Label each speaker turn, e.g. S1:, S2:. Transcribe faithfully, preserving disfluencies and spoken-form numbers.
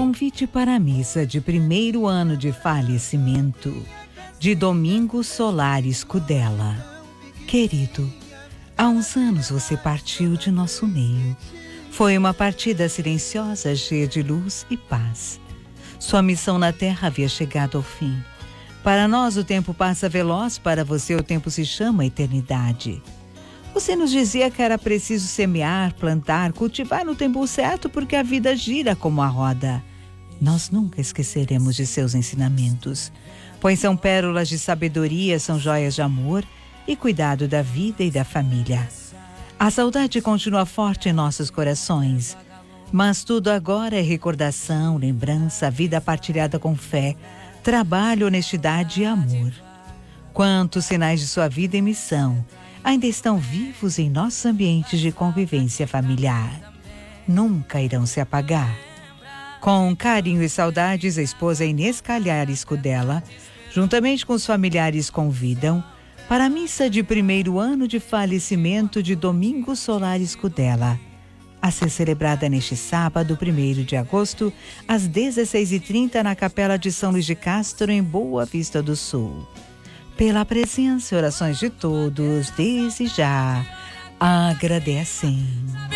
S1: Convite para a missa de primeiro ano de falecimento de Domingos Solar Scudella. Querido, há uns anos você partiu de nosso meio. Foi uma partida silenciosa, cheia de luz e paz. Sua missão na Terra havia chegado ao fim. Para nós o tempo passa veloz, para você o tempo se chama eternidade. Você nos dizia que era preciso semear, plantar, cultivar no tempo certo, porque a vida gira como a roda. Nós nunca esqueceremos de seus ensinamentos, pois são pérolas de sabedoria, são joias de amor e cuidado da vida e da família. A saudade continua forte em nossos corações, mas tudo agora é recordação, lembrança, vida partilhada com fé, trabalho, honestidade e amor. Quantos sinais de sua vida e missão ainda estão vivos em nossos ambientes de convivência familiar. Nunca irão se apagar. Com carinho e saudades, a esposa Inês Calhar Scudella, juntamente com os familiares, convidam para a missa de primeiro ano de falecimento de Domingos Solar Scudella, a ser celebrada neste sábado, primeiro de agosto, às dezesseis e trinta, na Capela de São Luís de Castro, em Boa Vista do Sul. Pela presença e orações de todos, desde já agradecem.